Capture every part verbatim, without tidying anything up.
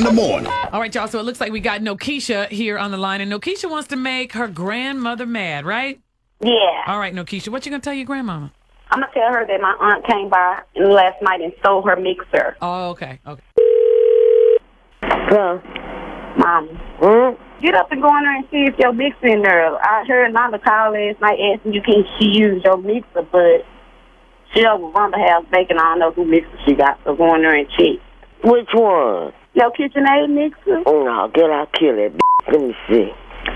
the morning. All right, y'all. So it looks like we got Nokesha here on the line, and Nokesha wants to make her grandmother mad, right? Yeah. All right, Nokesha, what you gonna tell your grandmama? I'm going to tell her that my aunt came by last night and stole her mixer. Oh, okay, okay. Huh? Mom. Hmm? Get up and go in there and see if your mixer in there. I heard Nanda call last night asking you can she use your mixer, but she over Rhonda house baking. I don't know who mixer she got, so go in there and check. Which one? Your KitchenAid mixer? Oh, no, girl, I'll kill that bitch. Let me see.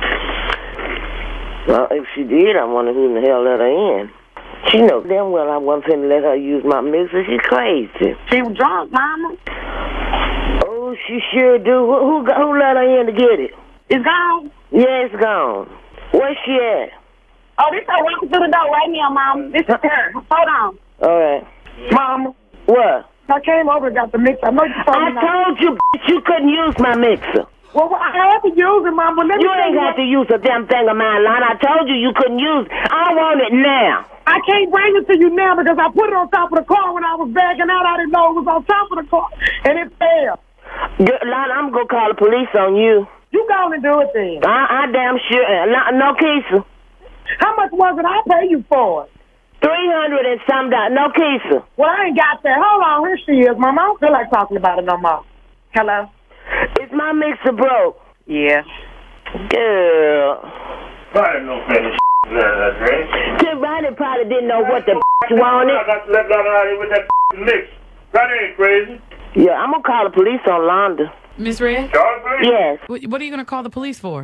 Well, if she did, I wonder who in the hell let her in. She know damn well I wasn't finna let her use my mixer. She's crazy. She was drunk, Mama. Oh, she sure do. Who, who, who let her in to get it? It's gone. Yeah, it's gone. Where's she at? Oh, this her walking through the door right now, Mama. This is her. Hold on. All right. Mama. What? I came over and got the mixer. I know you told I me not. told you, bitch, you couldn't use my mixer. Well, I had to use it, Mama. Let me You tell ain't got to use a damn thing of mine, Lon. I told you you couldn't use it. I want it now. I can't bring it to you now because I put it on top of the car when I was backing out. I didn't know it was on top of the car, and it fell. Good, Lon, I'm going to call the police on you. You go and do it then. I, I damn sure. No, no Keisha. How much was it? I'll pay you for it. Three hundred and some dollars. No Keisha. Well, I ain't got that. Hold on. Here she is, Mama. I don't feel like talking about it no more. Hello? Is my mixer broke? Yeah. Girl. Probably no finish that right? Kid Ronnie probably didn't know what the you wanted. I got to let out out here with that mix. That ain't crazy. Yeah, I'm going to call the police on Londa. Miss Red? Charles, Yes. What what are you gonna call the police for?